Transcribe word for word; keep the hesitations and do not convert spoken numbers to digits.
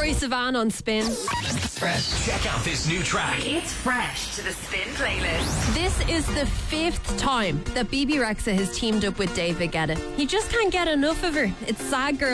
Troye Sivan on Spin. Fresh. Check out this new track. It's fresh to the Spin playlist. This is the fifth time that B B Rexa has teamed up with David Guetta. He just can't get enough of her. It's Sad Girl.